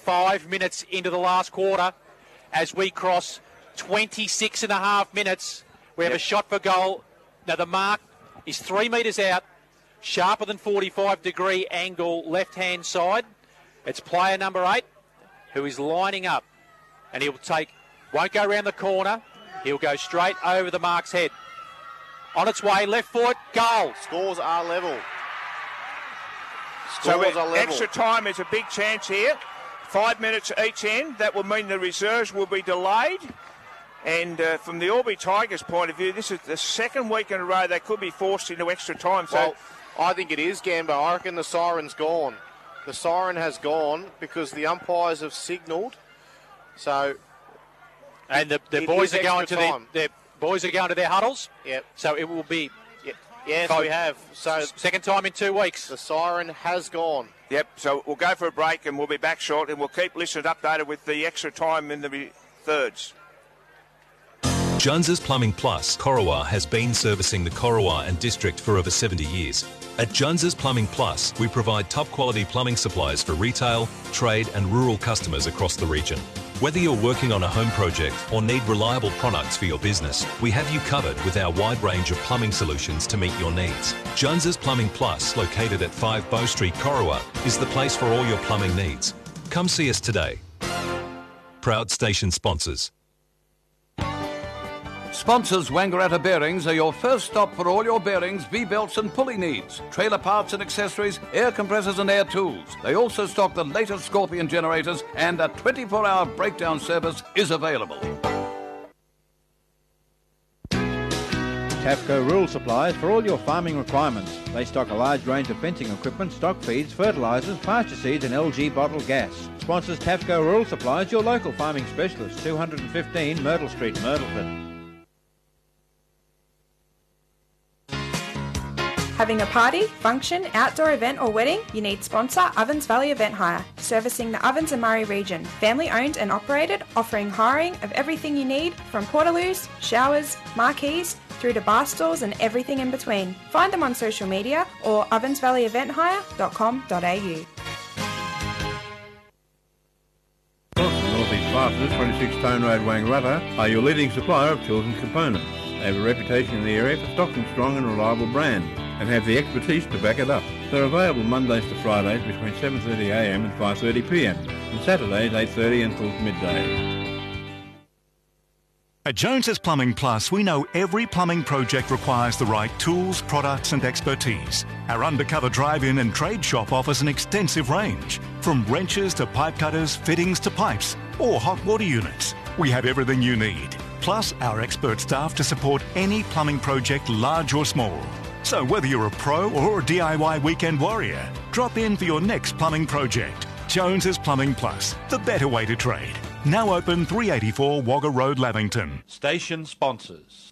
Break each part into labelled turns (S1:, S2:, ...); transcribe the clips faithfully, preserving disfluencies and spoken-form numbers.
S1: five minutes into the last quarter as we cross twenty-six and a half minutes. We have yep. a shot for goal. Now the mark is three metres out, sharper than forty-five degree angle left-hand side. It's player number eight who is lining up, and he'll take, won't go around the corner. He'll go straight over the mark's head. On its way, left foot, goal.
S2: Scores are level.
S3: Scores so are level. Extra time is a big chance here. Five minutes each end. That will mean the reserves will be delayed. And uh, from the Albury Tigers' point of view, this is the second week in a row they could be forced into extra time. So
S2: well, I think it is, Gambo. I reckon the siren's gone. The siren has gone because the umpires have signalled. So,
S1: and the, the boys are going to their, their boys are going to their huddles.
S2: Yep.
S1: So it will be.
S2: Yep. Yes, we have. So
S1: second time in two weeks.
S2: The siren has gone.
S3: Yep. So we'll go for a break and we'll be back short, and we'll keep listeners updated with the extra time in the thirds.
S4: Jones's Plumbing Plus, Corowa, has been servicing the Corowa and district for over seventy years. At Jones's Plumbing Plus, we provide top-quality plumbing supplies for retail, trade and rural customers across the region. Whether you're working on a home project or need reliable products for your business, we have you covered with our wide range of plumbing solutions to meet your needs. Jones's Plumbing Plus, located at five Bow Street, Corowa, is the place for all your plumbing needs. Come see us today. Proud station sponsors.
S5: Sponsors Wangaratta Bearings are your first stop for all your bearings, V-belts and pulley needs, trailer parts and accessories, air compressors and air tools. They also stock the latest Scorpion generators, and a twenty-four hour breakdown service is available.
S6: Tafco Rural Supplies for all your farming requirements. They stock a large range of fencing equipment, stock feeds, fertilisers, pasture seeds and L G bottled gas. Sponsors Tafco Rural Supplies, your local farming specialist, two hundred fifteen Myrtle Street, Myrtleton.
S7: Having a party, function, outdoor event or wedding? You need sponsor Ovens Valley Event Hire, servicing the Ovens and Murray region. Family owned and operated, offering hiring of everything you need from portaloos, showers, marquees, through to bar stools and everything in between. Find them on social media or ovens valley event hire dot com dot a u.
S8: Northeast Fasters, twenty-six Tone Road, Wangaratta, are your leading supplier of tools and components. They have a reputation in the area for stocking strong and reliable brand, and have the expertise to back it up. They're available Mondays to Fridays between seven thirty a m and five thirty p m and Saturdays eight thirty until midday.
S9: At Jones's Plumbing Plus, we know every plumbing project requires the right tools, products and expertise. Our undercover drive-in and trade shop offers an extensive range, from wrenches to pipe cutters, fittings to pipes, or hot water units. We have everything you need, plus our expert staff to support any plumbing project, large or small. So whether you're a pro or a D I Y weekend warrior, drop in for your next plumbing project. Jones's Plumbing Plus, the better way to trade. Now open three eighty-four Wagga Road, Lavington.
S10: Station sponsors.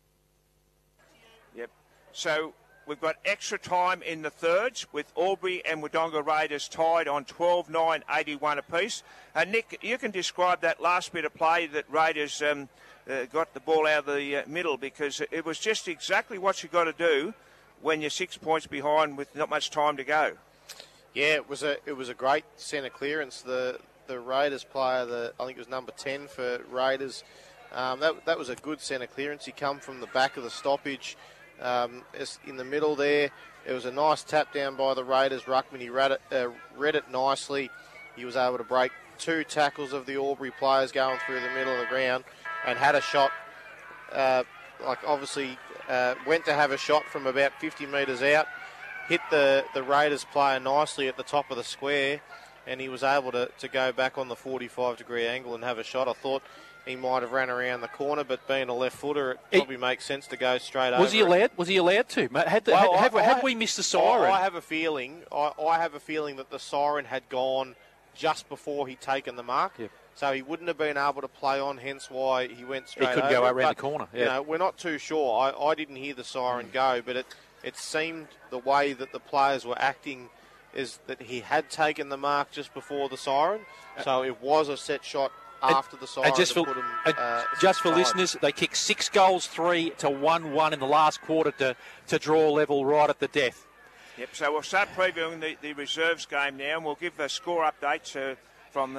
S3: Yep. So we've got extra time in the thirds with Albury and Wodonga Raiders tied on twelve nine eighty-one apiece. Uh, Nick, you can describe that last bit of play that Raiders um, uh, got the ball out of the uh, middle, because it was just exactly what you got to do when you're six points behind with not much time to go.
S2: Yeah, it was a it was a great centre clearance. The the Raiders player, the I think it was number ten for Raiders, um, that that was a good centre clearance. He come from the back of the stoppage, um, in the middle there. It was a nice tap down by the Raiders ruckman. He read it, uh, read it nicely. He was able to break two tackles of the Albury players going through the middle of the ground, and had a shot. Uh, like obviously uh, went to have a shot from about fifty metres out, hit the the Raiders player nicely at the top of the square, and he was able to, to go back on the forty-five degree angle and have a shot. I thought he might have ran around the corner, but being a left footer, it probably it, makes sense to go straight over.
S1: Was he allowed? Was he allowed to? Had, the,
S2: well,
S1: had,
S2: I,
S1: had,
S2: I,
S1: had we missed the siren?
S2: I, I have a feeling. I, I have a feeling that the siren had gone just before he'd taken the mark.
S1: Yep.
S2: So he wouldn't have been able to play on, hence why he went straight over.
S1: He could go
S2: over.
S1: around
S2: but,
S1: the corner. Yeah.
S2: You know, we're not too sure. I, I didn't hear the siren mm. go, but it, it seemed the way that the players were acting is that he had taken the mark just before the siren. So it was a set shot after the siren.
S1: And just for,
S2: put him,
S1: and
S2: uh,
S1: just for
S2: time.
S1: listeners, they kicked six goals, three to one one in the last quarter to, to draw level right at the death.
S3: Yep, so we'll start previewing the, the reserves game now, and we'll give the score updates uh, from